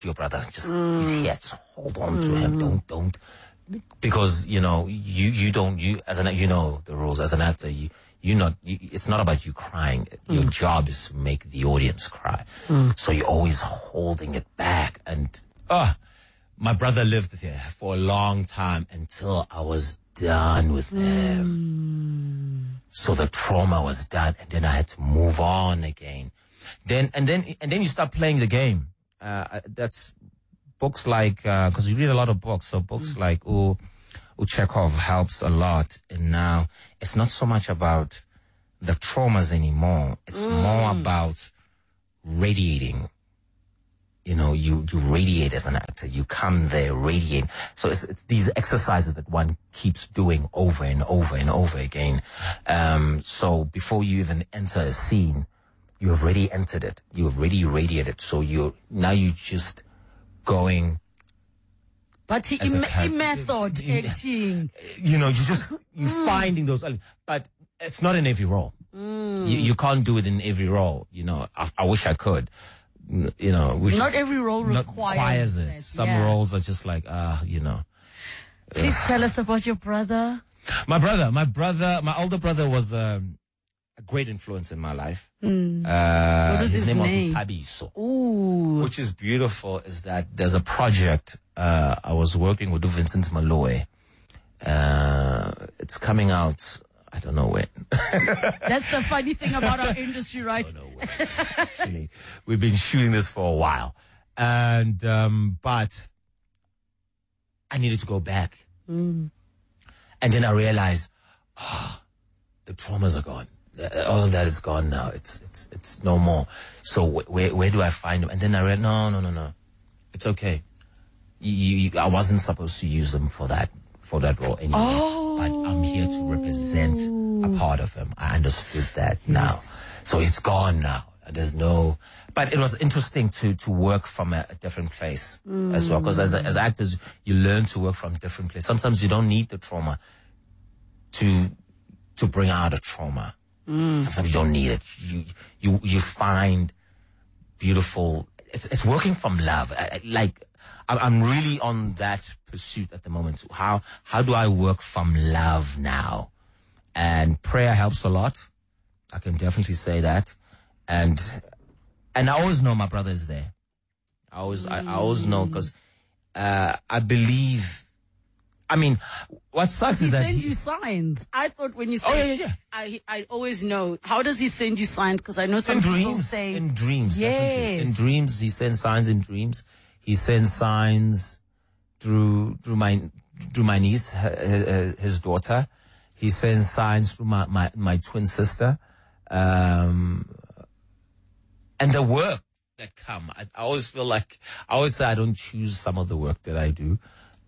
your brother. Just he's here. Just hold on to him. Don't, because you know you as an, you know the rules as an actor. It's not about you crying. Your job is to make the audience cry. So you're always holding it back. And my brother lived there for a long time until I was done with him. So the trauma was done, and then I had to move on again. Then you start playing the game. That's books like, because you read a lot of books, so books like Chekhov helps a lot. And now it's not so much about the traumas anymore. It's more about radiating. You know, you radiate as an actor. You come there, radiate. So it's these exercises that one keeps doing over and over and over again. So before you even enter a scene, you have already entered it. You have already radiated. So you're just going. But method acting. You know, you're finding those, but it's not in every role. You can't do it in every role. You know, I wish I could. You know, not every role requires it. Some roles are just like, you know. Please tell us about your brother. My older brother was a great influence in my life. What was his name was name? Utabiso. Ooh. Which is beautiful is that there's a project I was working with Vincent Maloe. It's coming out, I don't know when. That's the funny thing about our industry, right? I don't know when. Actually, we've been shooting this for a while. And but I needed to go back. And then I realized, the traumas are gone. All of that is gone now. It's no more. So where do I find them? And then I read, no. It's okay. I wasn't supposed to use them for that role anyway. But I'm here to represent a part of him. I understood that now. So it's gone now. There's no. But it was interesting to work from a different place as well. Because as actors, you learn to work from different places. Sometimes you don't need the trauma to bring out a trauma. Sometimes you don't need it. You find beautiful. It's working from love. I'm really on that pursuit at the moment. How do I work from love now? And prayer helps a lot. I can definitely say that. And I always know my brother is there. I always know because I believe. I mean, what sucks is that he sends you signs. I thought when you say, I always know. How does he send you signs? Because I know some people say in dreams. Yes. Definitely. In dreams, he sends signs in dreams. He sends signs through my niece, his daughter. He sends signs through my twin sister, and the work that come. I always feel like I always say I don't choose some of the work that I do.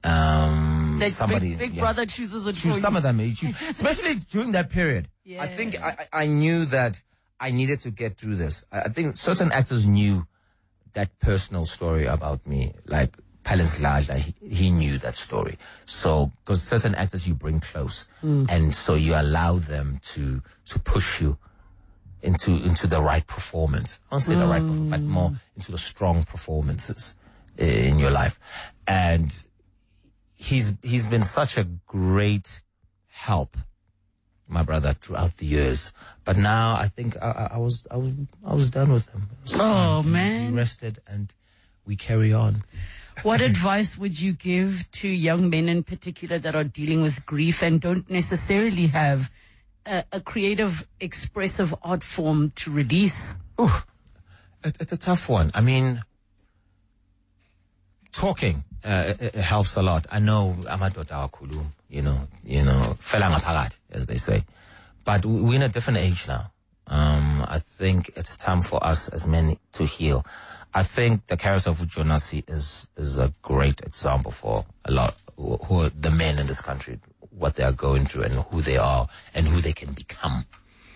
Big Brother chooses a choose some of them, especially during that period. Yeah. I think I knew that I needed to get through this. I think certain actors knew that personal story about me, like Palance Ladla, he knew that story. So, because certain actors you bring close, and so you allow them to push you into the right performance. I won't say the right performance, but more into the strong performances in your life. And he's been such a great help, my brother, throughout the years. But now I think I was done with him. Man, we rested and we carry on. What advice would you give to young men in particular that are dealing with grief and don't necessarily have a creative, expressive art form to release? It's a tough one. I mean, talking it helps a lot. I know amadoda kakhulu, you know, fela ngaphakathi, as they say. But we're in a different age now. I think it's time for us as men to heal. I think the character of Jonasi is a great example for a lot who are the men in this country, what they are going through and who they are and who they can become.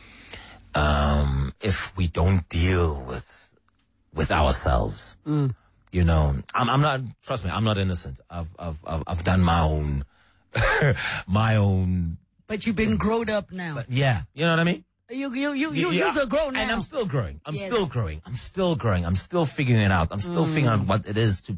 If we don't deal with ourselves, you know, I'm not. Trust me, I'm not innocent. I've done my own, my own. But you've been grown up now. But yeah, you know what I mean. You're grown now. And I'm still growing. I'm Yes. still growing. I'm still growing. I'm still figuring it out. I'm still figuring out what it is to